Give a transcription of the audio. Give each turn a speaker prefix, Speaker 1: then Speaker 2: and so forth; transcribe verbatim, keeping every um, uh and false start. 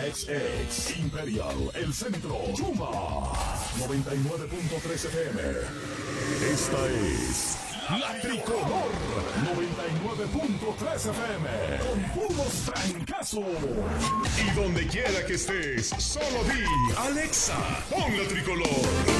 Speaker 1: X X, Imperial, El Centro, Chuma, noventa y nueve punto tres F M. Esta es La Tricolor, noventa y nueve punto tres F M, con puros trancazos. Y donde quiera que estés, solo di, Alexa, pon La Tricolor.